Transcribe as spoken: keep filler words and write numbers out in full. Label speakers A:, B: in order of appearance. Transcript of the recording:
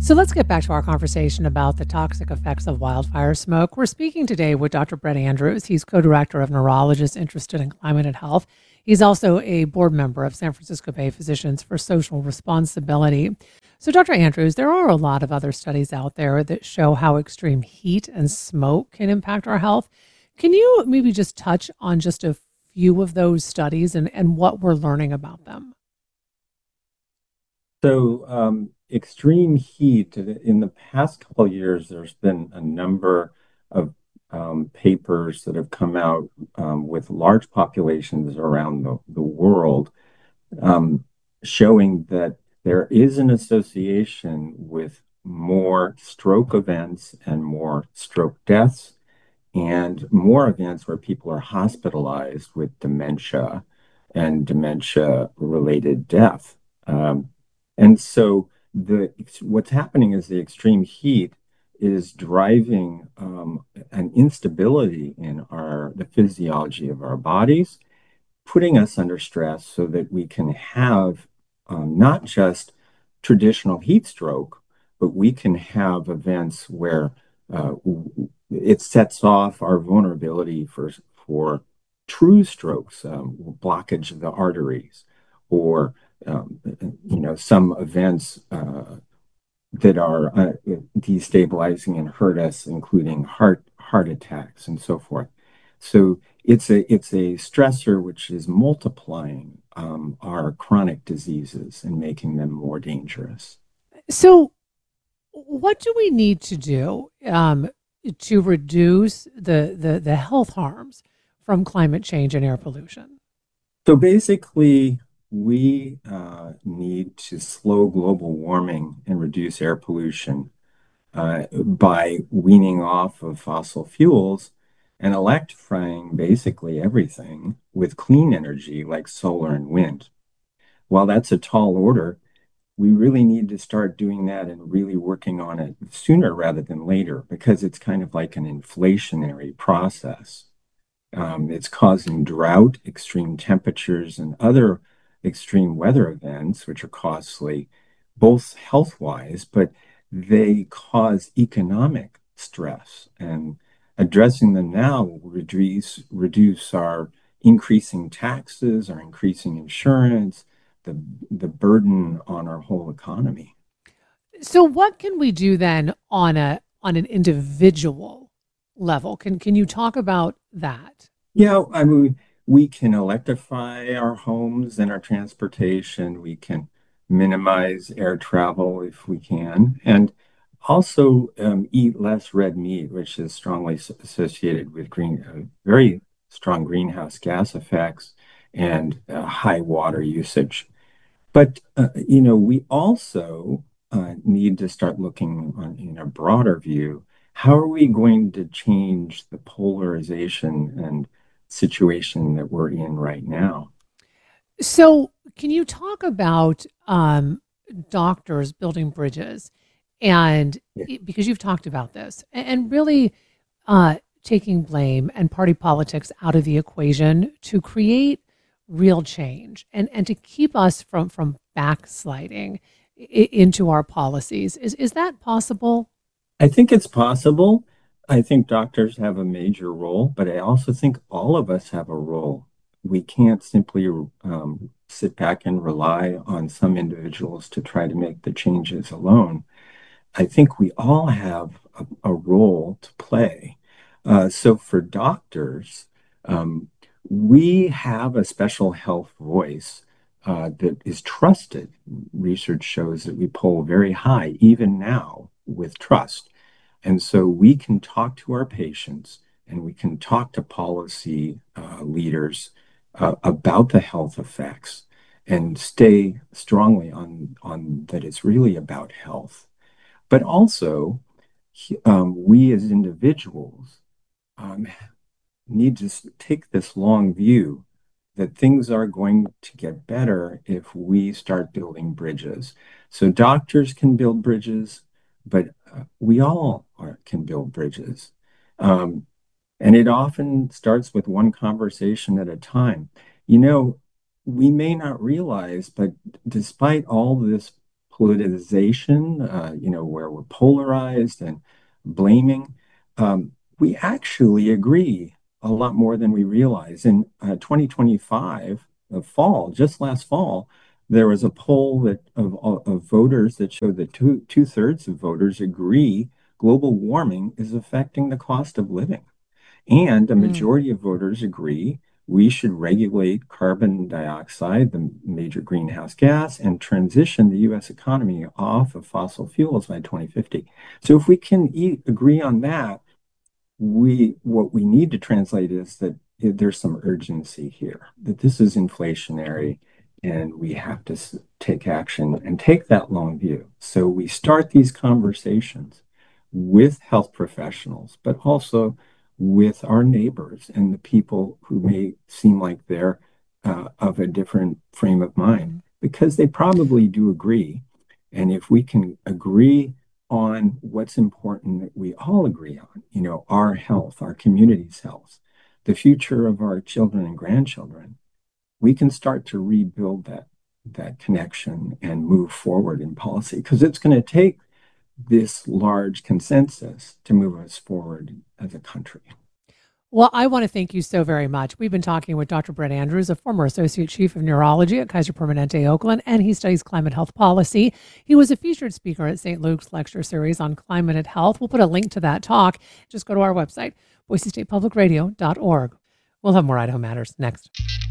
A: So let's get back to our conversation about the toxic effects of wildfire smoke. We're speaking today with Doctor Brett Andrews. He's co-director of Neurologists Interested in Climate and Health. He's also a board member of San Francisco Bay Physicians for Social Responsibility. So, Doctor Andrews, there are a lot of other studies out there that show how extreme heat and smoke can impact our health. Can you maybe just touch on just a few of those studies and, and what we're learning about them?
B: So, um, extreme heat in the past couple of years, there's been a number of um, papers that have come out um, with large populations around the, the world um, showing that there is an association with more stroke events and more stroke deaths and more events where people are hospitalized with dementia and dementia related death. Um, and so the what's happening is the extreme heat is driving um, an instability in our the physiology of our bodies, putting us under stress so that we can have um, not just traditional heat stroke, but we can have events where uh, it sets off our vulnerability for for true strokes, um, blockage of the arteries, or um, you know some events uh, that are uh, destabilizing and hurt us, including heart heart attacks and so forth. So it's a it's a stressor which is multiplying um, our chronic diseases and making them more dangerous.
A: So, what do we need to do um, to reduce the, the the health harms from climate change and air pollution?
B: So basically, we uh, need to slow global warming and reduce air pollution uh, by weaning off of fossil fuels and electrifying basically everything with clean energy like solar and wind. While that's a tall order, we really need to start doing that and really working on it sooner rather than later because it's kind of like an inflationary process. Um, it's causing drought, extreme temperatures, and other extreme weather events, which are costly, both health-wise, but they cause economic stress. And addressing them now will reduce reduce our increasing taxes, our increasing insurance, the the burden on our whole economy.
A: So, what can we do then on a on an individual level? Can can you talk about that?
B: Yeah, I mean, we can electrify our homes and our transportation. We can minimize air travel if we can, and also um, eat less red meat, which is strongly s- associated with green, uh, very strong greenhouse gas effects and uh, high water usage. But uh, you know, we also uh, need to start looking on, in a broader view. How are we going to change the polarization and situation that we're in right now?
A: So, can you talk about um, doctors building bridges, and
B: Yeah.
A: it- because you've talked about this, a- and really uh, taking blame and party politics out of the equation to create real change and and to keep us from from backsliding i- into our policies. Is is that possible?
B: I think it's possible. I think doctors have a major role, but I also think all of us have a role. We can't simply um, sit back and rely on some individuals to try to make the changes alone. I think we all have a, a role to play. Uh, so for doctors, um, we have a special health voice uh, that is trusted. Research shows that we poll very high, even now, with trust. And so we can talk to our patients and we can talk to policy uh, leaders uh, about the health effects and stay strongly on, on that it's really about health. But also, um, we as individuals um, need to take this long view that things are going to get better if we start building bridges. So doctors can build bridges, but uh, we all are, can build bridges. Um, and it often starts with one conversation at a time. You know, we may not realize, but despite all this politicization, uh, you know, where we're polarized and blaming. Um, we actually agree a lot more than we realize. In uh, twenty twenty-five, the fall, just last fall, there was a poll that of, of voters that showed that two two thirds of voters agree global warming is affecting the cost of living. And a
A: Mm.
B: majority of voters agree we should regulate carbon dioxide, the major greenhouse gas, and transition the U S economy off of fossil fuels by twenty fifty. So if we can e agree on that, we what we need to translate is that there's some urgency here, that this is inflationary and we have to take action and take that long view. So we start these conversations with health professionals, but also with our neighbors and the people who may seem like they're uh, of a different frame of mind,
A: Mm.
B: because they probably do agree. And if we can agree on what's important that we all agree on, you know, our health, our community's health, the future of our children and grandchildren, we can start to rebuild that that connection and move forward in policy, because it's going to take this large consensus to move us forward as a country.
A: Well, I want to thank you so very much. We've been talking with Doctor Brett Andrews, a former Associate Chief of Neurology at Kaiser Permanente, Oakland, and he studies climate health policy. He was a featured speaker at Saint Luke's lecture series on climate and health. We'll put a link to that talk. Just go to our website, boise state public radio dot org. We'll have more Idaho Matters next.